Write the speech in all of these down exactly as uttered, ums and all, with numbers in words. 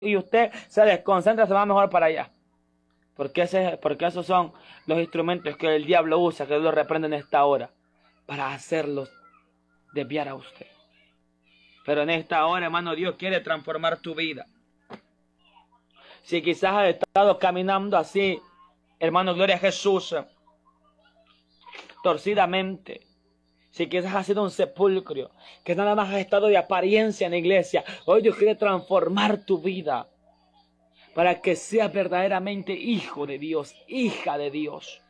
y usted se desconcentra, se va mejor para allá. Porque, ese, porque esos son los instrumentos que el diablo usa, que Dios lo reprende en esta hora, para hacerlos desviar a usted. Pero en esta hora, hermano, Dios quiere transformar tu vida. Si quizás has estado caminando así, hermano, gloria a Jesús, torcidamente. Si quizás has sido un sepulcro, que nada más has estado de apariencia en la iglesia, hoy Dios quiere transformar tu vida para que seas verdaderamente hijo de Dios, hija de Dios.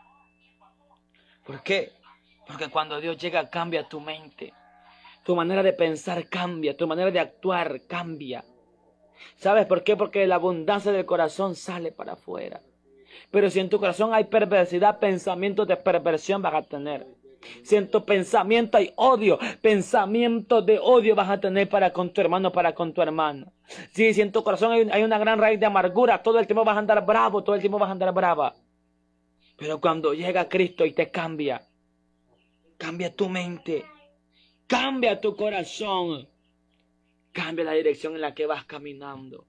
¿Por qué? Porque cuando Dios llega cambia tu mente, tu manera de pensar cambia, tu manera de actuar cambia. ¿Sabes por qué? Porque la abundancia del corazón sale para afuera. Pero si en tu corazón hay perversidad, pensamientos de perversión vas a tener. Si en tu pensamiento hay odio, pensamientos de odio vas a tener para con tu hermano, para con tu hermana. Si, si en tu corazón hay, hay una gran raíz de amargura, todo el tiempo vas a andar bravo, todo el tiempo vas a andar brava. Pero cuando llega Cristo y te cambia, cambia tu mente, cambia tu corazón, cambia la dirección en la que vas caminando.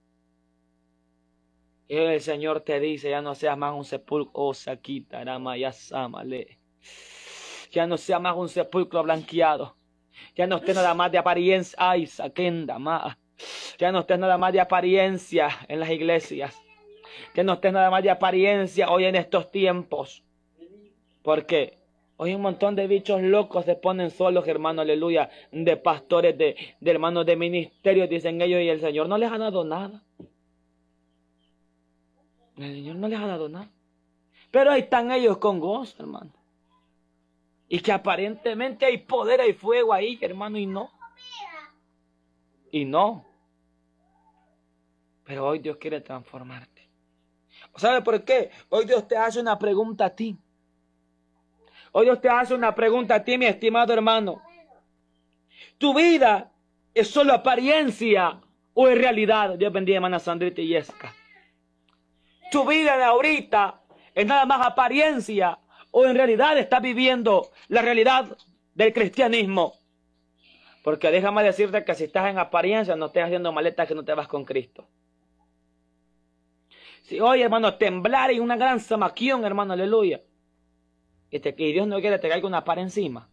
Y el Señor te dice, ya no seas más un sepulcro, oh, Saquita, Ramaya, Samale. Ya no sea más un sepulcro blanqueado. Ya no estés nada más de apariencia. Ay, Saquenda, más. Ya no estés nada más de apariencia en las iglesias. Ya no estés nada más de apariencia hoy en estos tiempos. Porque hoy un montón de bichos locos se ponen solos, hermano, aleluya. De pastores, de, de hermanos de ministerios, dicen ellos, y el Señor no les ha dado nada. El Señor no les ha dado nada. Pero ahí están ellos con gozo, hermano. Y que aparentemente hay poder, hay fuego ahí, hermano, y no. Y no. Pero hoy Dios quiere transformarte. ¿Sabe por qué? Hoy Dios te hace una pregunta a ti. Hoy Dios te hace una pregunta a ti, mi estimado hermano. ¿Tu vida es solo apariencia o es realidad? Dios bendiga a hermana Sandrita y Yesca. ¿Tu vida de ahorita es nada más apariencia o en realidad estás viviendo la realidad del cristianismo? Porque déjame decirte que si estás en apariencia no estés haciendo maletas que no te vas con Cristo. Si hoy, hermano, temblar y una gran zamaquión, hermano, aleluya. Y, te, y Dios no quiere que te caiga una par encima.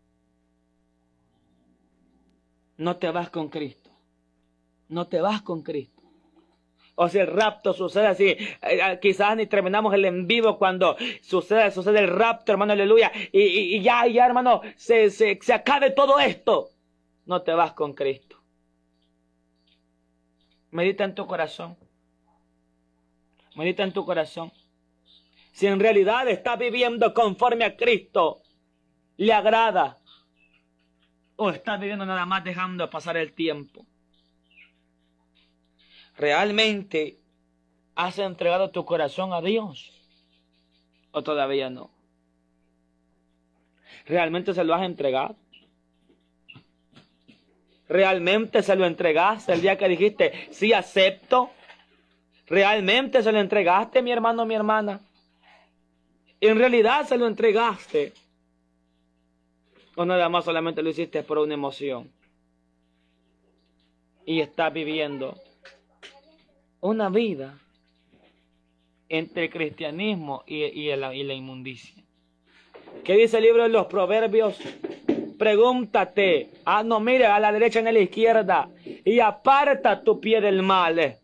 No te vas con Cristo. No te vas con Cristo. O si el rapto sucede así, eh, quizás ni terminamos el en vivo cuando sucede, sucede el rapto, hermano, aleluya. Y, y, y ya, ya, hermano, se, se, se acabe todo esto. No te vas con Cristo. Medita en tu corazón. Medita en tu corazón. Si en realidad estás viviendo conforme a Cristo, le agrada. O estás viviendo nada más dejando pasar el tiempo. ¿Realmente has entregado tu corazón a Dios? ¿O todavía no? ¿Realmente se lo has entregado? ¿Realmente se lo entregaste el día que dijiste, sí acepto? ¿Realmente se lo entregaste, mi hermano, mi hermana? ¿En realidad se lo entregaste? ¿O nada más solamente lo hiciste por una emoción? Y estás viviendo una vida entre el cristianismo y, y, la, y la inmundicia. ¿Qué dice el libro de los Proverbios? Pregúntate, ah no, mire a la derecha y a la izquierda, y aparta tu pie del mal.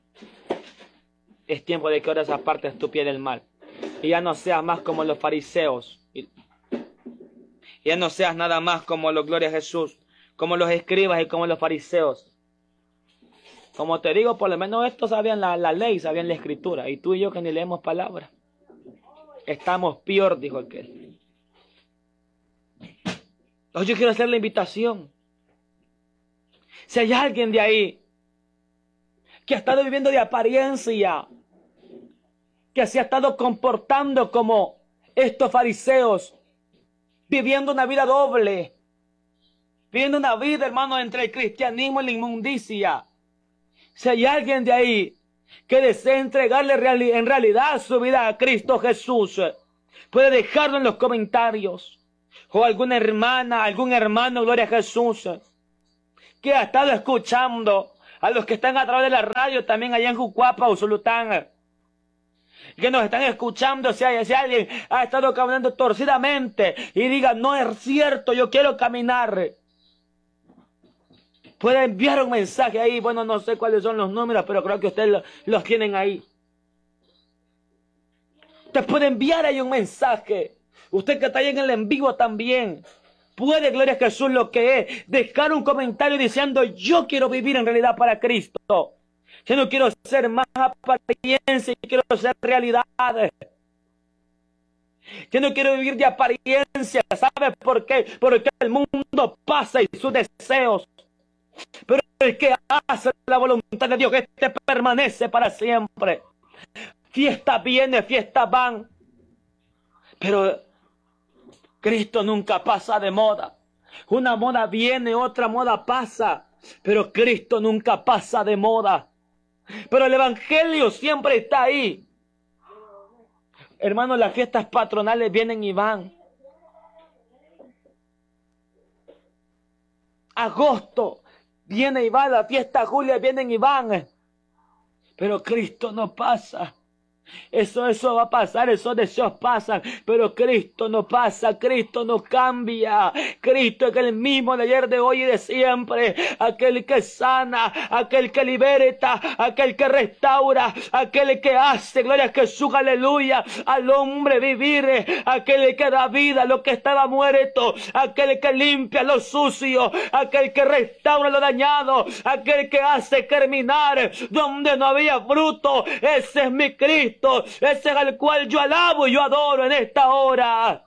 Es tiempo de que ahora apartes tu pie del mal. Y ya no seas más como los fariseos. Y ya no seas nada más como los, gloria a Jesús, como los escribas y como los fariseos. Como te digo, por lo menos estos sabían la, la ley, sabían la escritura. Y tú y yo que ni leemos palabras. Estamos peor, dijo aquel. Hoy yo quiero hacer la invitación. Si hay alguien de ahí que ha estado viviendo de apariencia, que se ha estado comportando como estos fariseos, viviendo una vida doble, viviendo una vida, hermano, entre el cristianismo y la inmundicia. Si hay alguien de ahí que desea entregarle en realidad su vida a Cristo Jesús, puede dejarlo en los comentarios. O alguna hermana, algún hermano, gloria a Jesús, que ha estado escuchando a los que están a través de la radio también allá en Jucuapa, Usulután, que nos están escuchando, si, hay, si alguien ha estado caminando torcidamente y diga, no es cierto, yo quiero caminar. Puede enviar un mensaje ahí, bueno, no sé cuáles son los números, pero creo que ustedes los, los tienen ahí. Usted puede enviar ahí un mensaje. Usted que está ahí en el en vivo también. Puede, gloria a Jesús, lo que es, dejar un comentario diciendo, yo quiero vivir en realidad para Cristo. Yo no quiero ser más apariencia, yo quiero ser realidad. Yo no quiero vivir de apariencia. ¿Sabe por qué? Porque el mundo pasa y sus deseos. Pero el que hace la voluntad de Dios, este permanece para siempre. Fiesta viene, fiestas van. Pero Cristo nunca pasa de moda. Una moda viene, otra moda pasa. Pero Cristo nunca pasa de moda. Pero el Evangelio siempre está ahí. Hermanos, las fiestas patronales vienen y van. Agosto viene y va, la fiesta Julia vienen y van. Pero Cristo no pasa. Eso, eso va a pasar, esos deseos pasan, pero Cristo no pasa, Cristo no cambia. Cristo es el mismo de ayer, de hoy y de siempre. Aquel que sana, aquel que liberta, aquel que restaura, aquel que hace, gloria a Jesús, aleluya, al hombre vivir, aquel que da vida a lo que estaba muerto, aquel que limpia lo sucio, aquel que restaura lo dañado, aquel que hace germinar donde no había fruto. Ese es mi Cristo. Ese es al cual yo alabo y yo adoro en esta hora.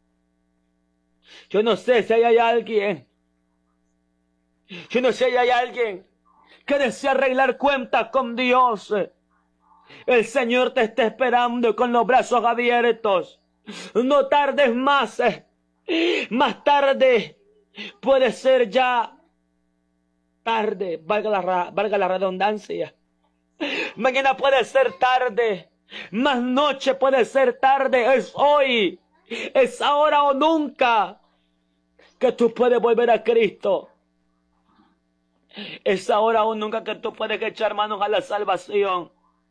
Yo no sé si hay alguien, yo no sé si hay alguien que desea arreglar cuentas con Dios. El Señor te está esperando con los brazos abiertos. No tardes más. Más tarde puede ser ya tarde, valga la, valga la redundancia. Mañana puede ser tarde. Más noche puede ser tarde. Es hoy. Es ahora o nunca que tú puedes volver a Cristo. Es ahora o nunca que tú puedes echar manos a la salvación.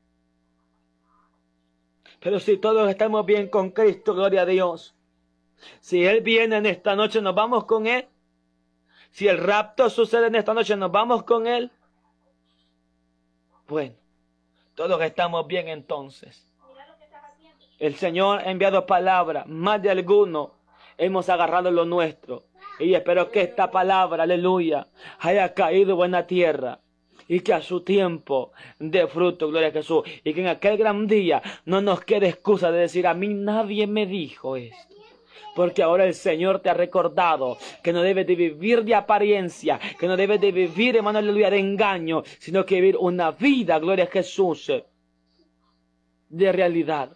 Pero si todos estamos bien con Cristo, gloria a Dios. Si Él viene en esta noche, nos vamos con Él. Si el rapto sucede en esta noche, nos vamos con Él. Bueno, todos estamos bien entonces. El Señor ha enviado palabra, más de alguno hemos agarrado lo nuestro. Y espero que esta palabra, aleluya, haya caído en buena tierra. Y que a su tiempo dé fruto, gloria a Jesús. Y que en aquel gran día no nos quede excusa de decir, a mí nadie me dijo esto. Porque ahora el Señor te ha recordado que no debes de vivir de apariencia, que no debes de vivir, hermano, aleluya, de engaño, sino que vivir una vida, gloria a Jesús, de realidad.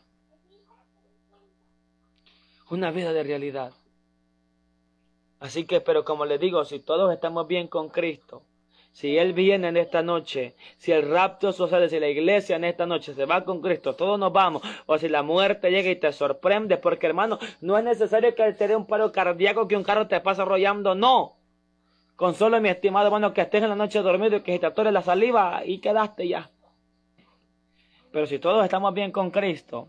Una vida de realidad. Así que, pero como les digo, si todos estamos bien con Cristo, si Él viene en esta noche, si el rapto sucede, si la iglesia en esta noche se va con Cristo, todos nos vamos, o si la muerte llega y te sorprende, porque hermano, no es necesario que te dé un paro cardíaco, que un carro te pase arrollando, no. Con solo, mi estimado hermano, que estés en la noche dormido y que se te atore la saliva y quedaste ya. Pero si todos estamos bien con Cristo,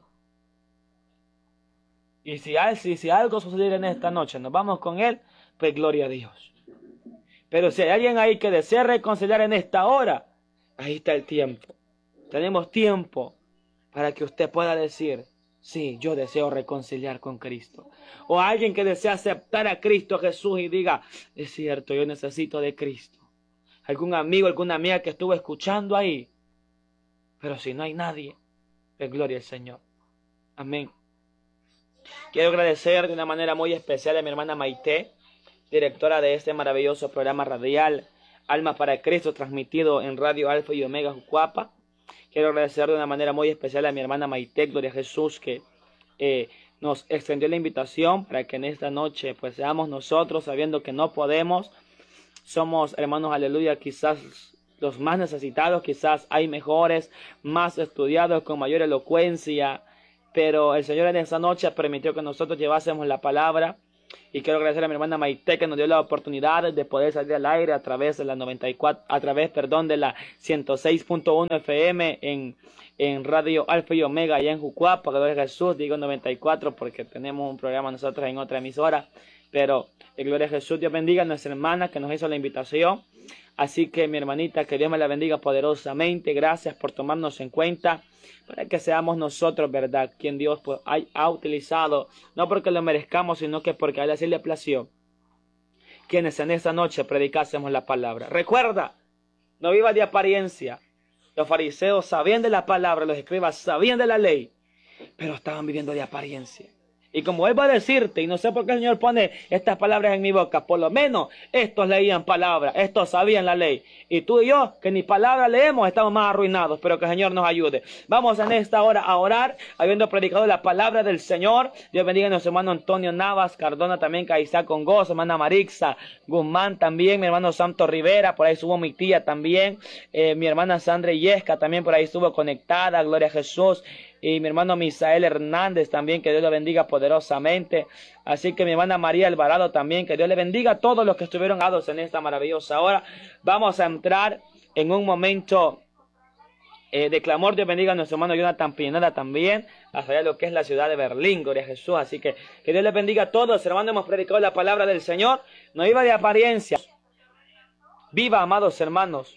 y si, hay, si, si algo sucediera en esta noche, nos vamos con Él, pues gloria a Dios. Pero si hay alguien ahí que desea reconciliar en esta hora, ahí está el tiempo. Tenemos tiempo para que usted pueda decir, sí, yo deseo reconciliar con Cristo. O alguien que desea aceptar a Cristo Jesús y diga, es cierto, yo necesito de Cristo. Algún amigo, alguna amiga que estuvo escuchando ahí. Pero si no hay nadie, pues gloria al Señor. Amén. Quiero agradecer de una manera muy especial a mi hermana Maite, directora de este maravilloso programa radial Almas para Cristo, transmitido en Radio Alfa y Omega Jucuapa. Quiero agradecer de una manera muy especial a mi hermana Maite, gloria a Jesús, que eh, nos extendió la invitación para que en esta noche pues seamos nosotros, sabiendo que no podemos. Somos, hermanos, aleluya, quizás los más necesitados, quizás hay mejores, más estudiados, con mayor elocuencia, pero el Señor en esta noche permitió que nosotros llevásemos la palabra Y quiero agradecer a mi hermana Maite que nos dio la oportunidad de poder salir al aire a través de la noventa y cuatro, a través, perdón, de la ciento seis punto uno F M en, en Radio Alfa y Omega allá en Jucuapa. Gloria a Jesús, digo noventa y cuatro porque tenemos un programa nosotros en otra emisora. Pero eh, gloria a Jesús, Dios bendiga a nuestra hermana que nos hizo la invitación. Así que mi hermanita, que Dios me la bendiga poderosamente. Gracias por tomarnos en cuenta para que seamos nosotros, ¿verdad?, quien Dios pues, ha, ha utilizado, no porque lo merezcamos, sino que porque a Él así le plació, quienes en esta noche predicásemos la palabra. Recuerda, no viva de apariencia. Los fariseos sabían de la palabra, los escribas sabían de la ley, pero estaban viviendo de apariencia. Y como Él va a decirte, y no sé por qué el Señor pone estas palabras en mi boca, por lo menos estos leían palabras, estos sabían la ley. Y tú y yo, que ni palabra leemos, estamos más arruinados, pero que el Señor nos ayude. Vamos en esta hora a orar, habiendo predicado la palabra del Señor. Dios bendiga a nuestro hermano Antonio Navas, Cardona también, que ahí está con gozo, hermana Marixa, Guzmán también, mi hermano Santo Rivera, por ahí estuvo mi tía también, eh, mi hermana Sandra Yesca también por ahí estuvo conectada, gloria a Jesús. Y mi hermano Misael Hernández también, que Dios le bendiga poderosamente. Así que mi hermana María Alvarado también, que Dios le bendiga a todos los que estuvieron dados en esta maravillosa hora. Vamos a entrar en un momento eh, de clamor. Dios bendiga a nuestro hermano Jonathan Pineda también, hasta allá lo que es la ciudad de Berlín, gloria a Jesús. Así que que Dios les bendiga a todos. Hermanos, hemos predicado la palabra del Señor. No viva de apariencia. Viva, amados hermanos,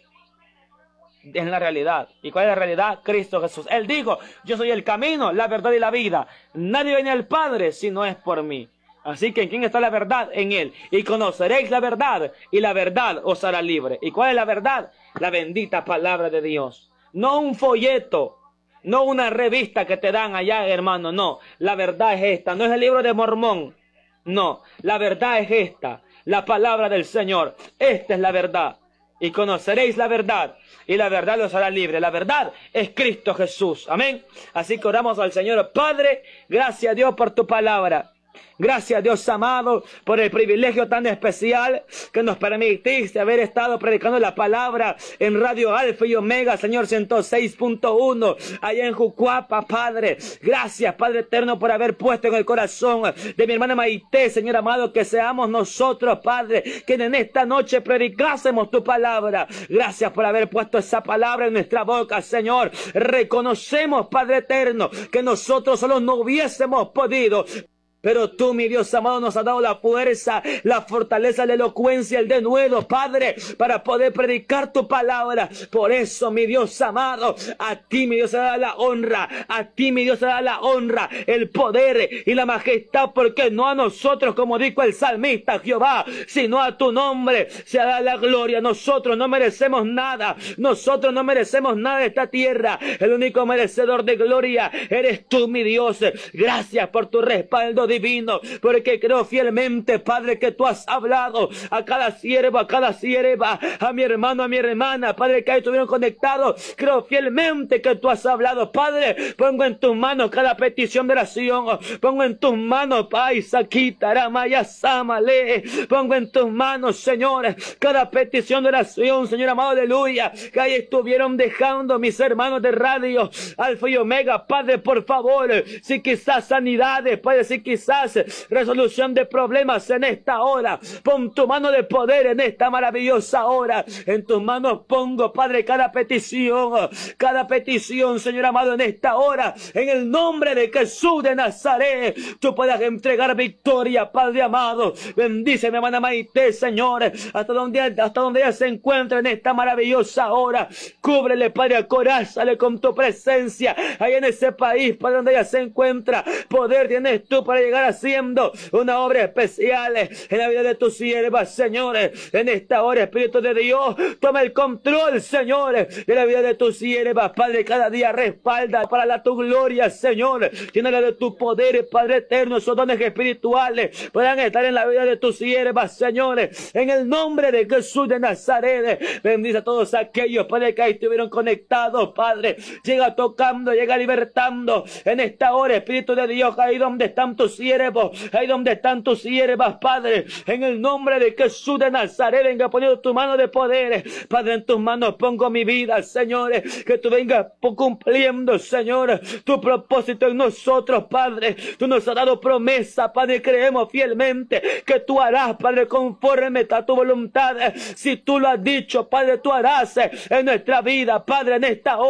en la realidad. ¿Y cuál es la realidad? Cristo Jesús. Él dijo, yo soy el camino, la verdad y la vida. Nadie viene al Padre si no es por mí. Así que ¿en quién está la verdad? En Él. Y conoceréis la verdad, y la verdad os hará libre. ¿Y cuál es la verdad? La bendita palabra de Dios. No un folleto, no una revista que te dan allá, hermano, no. La verdad es esta, no es el libro de Mormón. No, la verdad es esta, la palabra del Señor. Esta es la verdad. Y conoceréis la verdad, y la verdad los hará libre. La verdad es Cristo Jesús. Amén. Así que oramos al Señor. Padre, gracias a Dios por tu palabra. Gracias, Dios amado, por el privilegio tan especial que nos permitiste haber estado predicando la palabra en Radio Alfa y Omega, Señor, ciento seis punto uno, allá en Jucuapa, Padre. Gracias, Padre eterno, por haber puesto en el corazón de mi hermana Maite, Señor amado, que seamos nosotros, Padre, que en esta noche predicásemos tu palabra. Gracias por haber puesto esa palabra en nuestra boca, Señor. Reconocemos, Padre eterno, que nosotros solo no hubiésemos podido, pero tú, mi Dios amado, nos has dado la fuerza, la fortaleza, la elocuencia, el denuedo, Padre, para poder predicar tu palabra. Por eso, mi Dios amado, a ti, mi Dios, se da la honra, a ti, mi Dios, se da la honra, el poder y la majestad, porque no a nosotros, como dijo el salmista Jehová, sino a tu nombre se da la gloria. Nosotros no merecemos nada, nosotros no merecemos nada de esta tierra. El único merecedor de gloria eres tú, mi Dios. Gracias por tu respaldo divino, porque creo fielmente, Padre, que tú has hablado a cada siervo, a cada sierva, a mi hermano, a mi hermana, Padre, que ahí estuvieron conectados. Creo fielmente que tú has hablado, Padre. Pongo en tus manos cada petición de oración, pongo en tus manos, Pai, Saquita, Ramaya, Samale, pongo en tus manos, Señor, cada petición de oración, Señor amado, aleluya, que ahí estuvieron dejando mis hermanos de Radio Alfa y Omega, Padre, por favor, si quizás sanidades, Padre, si quizás resolución de problemas en esta hora, pon tu mano de poder en esta maravillosa hora. En tus manos pongo, Padre, cada petición, cada petición, Señor amado, en esta hora, en el nombre de Jesús de Nazaret, tú puedas entregar victoria, Padre amado. Bendice mi hermana Maite, Señor, hasta donde, hasta donde ella se encuentra en esta maravillosa hora. Cúbrele, Padre, acorázale con tu presencia ahí en ese país, Padre, donde ella se encuentra. Poder tienes tú para llegar haciendo una obra especial en la vida de tus siervas, señores. En esta hora, Espíritu de Dios, toma el control, señores, de la vida de tus siervas, Padre. Cada día respalda para la tu gloria, Señor. Llénala de tu poder, Padre eterno. Esos dones espirituales puedan estar en la vida de tus siervas, señores. En el nombre de Jesús de Nazaret, bendice a todos aquellos, Padre, que ahí estuvieron conectados, Padre. Llega tocando, llega libertando en esta hora, Espíritu de Dios, ahí donde están tus tus siervos, ahí donde están tus siervas, Padre, en el nombre de Jesús de Nazaret, venga poniendo tu mano de poder, Padre, en tus manos pongo mi vida, Señor, que tú vengas cumpliendo, Señor, tu propósito en nosotros, Padre. Tú nos has dado promesa, Padre, creemos fielmente que tú harás, Padre, conforme a tu voluntad. Si tú lo has dicho, Padre, tú harás en nuestra vida, Padre, en esta hora.